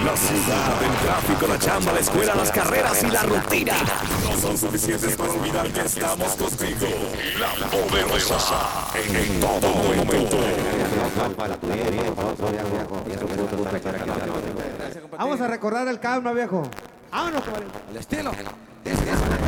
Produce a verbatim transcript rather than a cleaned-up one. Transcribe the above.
La ciudad, el tráfico, la chamba, la escuela, las carreras y la rutina no son suficientes para olvidar que estamos contigo. La Poderosa en todo momento. Vamos a recordar el calma, viejo. Vámonos, caballo. El estilo. Es, es